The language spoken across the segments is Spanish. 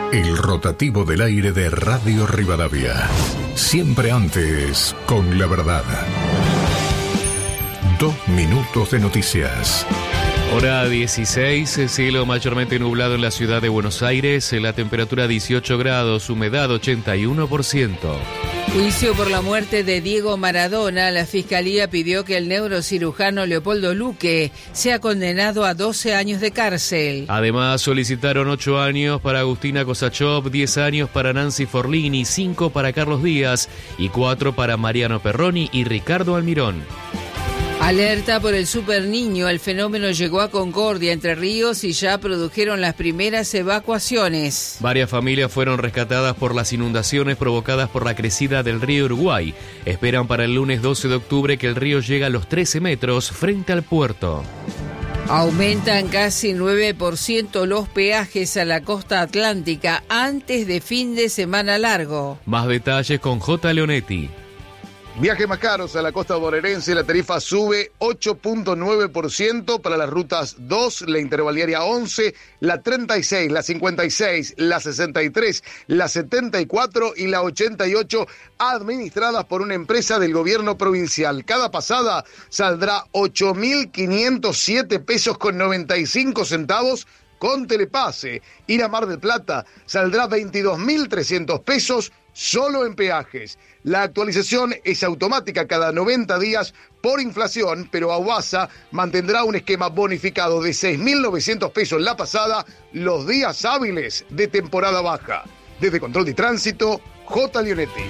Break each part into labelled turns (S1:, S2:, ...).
S1: El rotativo del aire de Radio Rivadavia. Siempre antes, con la verdad. 2 minutos de noticias.
S2: Hora 16, cielo mayormente nublado en la ciudad de Buenos Aires, la temperatura 18 grados, humedad 81%.
S3: Juicio por la muerte de Diego Maradona. La Fiscalía pidió que el neurocirujano Leopoldo Luque sea condenado a 12 años de cárcel.
S2: Además, solicitaron 8 años para Agustina Kosachov, 10 años para Nancy Forlini, 5 para Carlos Díaz y 4 para Mariano Perroni y Ricardo Almirón.
S3: Alerta por el superniño. El fenómeno llegó a Concordia, Entre Ríos, y ya produjeron las primeras evacuaciones.
S2: Varias familias fueron rescatadas por las inundaciones provocadas por la crecida del río Uruguay. Esperan para el lunes 12 de octubre que el río llegue a los 13 metros frente al puerto.
S3: Aumentan casi 9% los peajes a la costa atlántica antes de fin de semana largo.
S2: Más detalles con J. Leonetti.
S4: Viajes más caros a la costa bonaerense, la tarifa sube 8.9% para las rutas 2, la intervaliaria 11, la 36, la 56, la 63, la 74 y la 88, administradas por una empresa del gobierno provincial. Cada pasada saldrá 8.507 pesos con 95 centavos con telepase. Ir a Mar del Plata saldrá 22.300 pesos solo en peajes. La actualización es automática cada 90 días por inflación, pero Aguasa mantendrá un esquema bonificado de 6.900 pesos la pasada los días hábiles de temporada baja. Desde Control de Tránsito, J. Leonetti.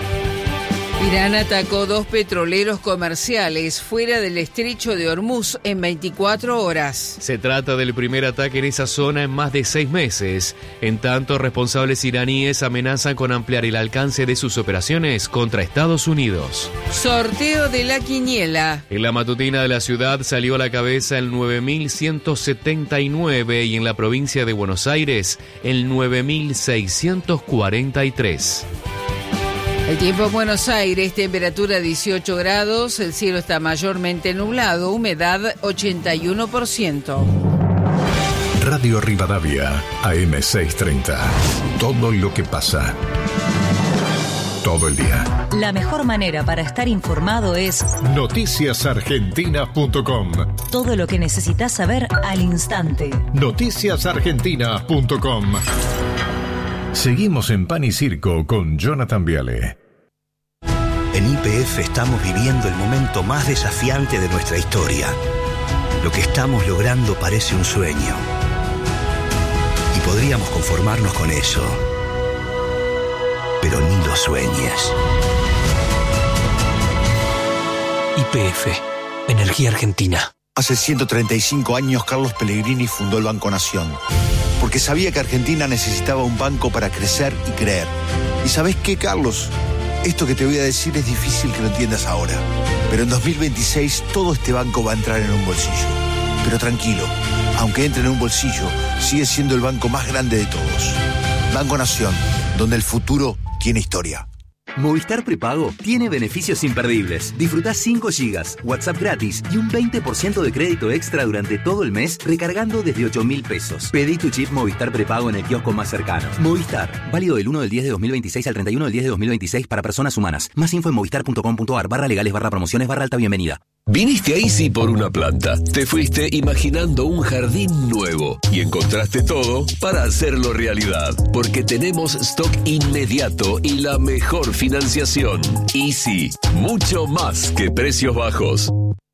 S3: Irán atacó 2 petroleros comerciales fuera del estrecho de Hormuz en 24 horas.
S2: Se trata del primer ataque en esa zona en más de 6 meses. En tanto, responsables iraníes amenazan con ampliar el alcance de sus operaciones contra Estados Unidos.
S3: Sorteo de la quiniela.
S2: En la matutina de la ciudad salió a la cabeza el 9.179 y en la provincia de Buenos Aires el 9.643.
S3: El tiempo en Buenos Aires, temperatura 18 grados, el cielo está mayormente nublado, humedad 81%.
S1: Radio Rivadavia, AM630. Todo lo que pasa. Todo el día.
S5: La mejor manera para estar informado es
S1: noticiasargentina.com.
S5: Todo lo que necesitas saber al instante.
S1: Noticiasargentina.com. Seguimos en Pan y Circo con Jonathan Viale.
S6: En YPF estamos viviendo el momento más desafiante de nuestra historia. Lo que estamos logrando parece un sueño. Y podríamos conformarnos con eso. Pero ni lo sueñes.
S7: YPF, Energía Argentina.
S8: Hace 135 años Carlos Pellegrini fundó el Banco Nación, porque sabía que Argentina necesitaba un banco para crecer y creer. ¿Y sabés qué, Carlos? Esto que te voy a decir es difícil que lo entiendas ahora, pero en 2026 todo este banco va a entrar en un bolsillo. Pero tranquilo, aunque entre en un bolsillo, sigue siendo el banco más grande de todos. Banco Nación, donde el futuro tiene historia.
S9: Movistar Prepago tiene beneficios imperdibles. Disfrutá 5 GB, WhatsApp gratis y un 20% de crédito extra durante todo el mes recargando desde 8.000 pesos. Pedí tu chip Movistar Prepago en el kiosco más cercano. Movistar, válido del 1 del 10 de 2026 al 31 del 10 de 2026 para personas humanas. Más info en movistar.com.ar/legales/promociones/alta bienvenida.
S10: Viniste a Easy por una planta. Te fuiste imaginando un jardín nuevo y encontraste todo para hacerlo realidad. Porque tenemos stock inmediato y la mejor financiación. Easy, mucho más que precios bajos.